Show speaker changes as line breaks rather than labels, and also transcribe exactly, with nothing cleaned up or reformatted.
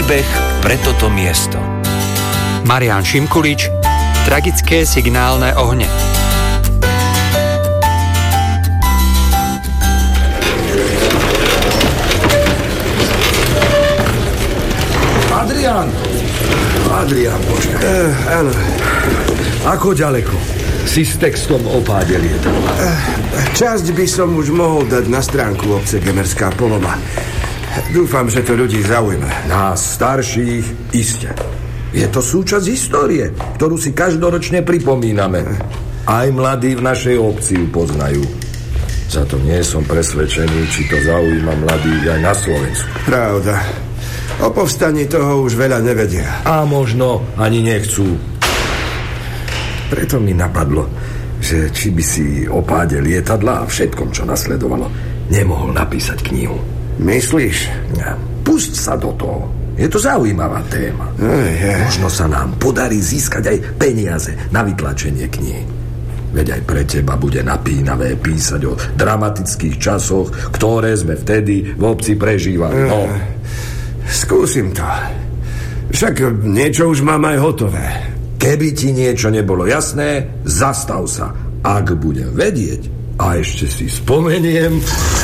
príbeh pre toto miesto.
Marián Šimkulič, Tragické signálne ohne.
Adrián! Adrián, počkaj.
Uh, áno.
Ako ďaleko? Si s textom o páde lietadla.
Uh, časť by som už mohol dať na stránku obce Gemerská Poloma. Dúfam, že to ľudí zaujíma.
Nás starších iste. Je to súčasť histórie, ktorú si každoročne pripomíname. Aj mladí v našej obci ju poznajú. Za to nie som presvedčený, či to zaujíma mladých aj na Slovensku.
Pravda. O povstaní toho už veľa nevedia.
A možno ani nechcú. Preto mi napadlo, že či by si o páde lietadla a všetkom, čo nasledovalo, nemohol napísať knihu.
Myslíš?
Ja, pusť sa do toho. Je to zaujímavá téma.
Ej, ej.
Možno sa nám podarí získať aj peniaze na vytlačenie knihy. Veď aj pre teba bude napínavé písať o dramatických časoch, ktoré sme vtedy v obci prežívali. No.
Skúsim to. Však niečo už mám aj hotové.
Keby ti niečo nebolo jasné, zastav sa. Ak budem vedieť a ešte si spomeniem...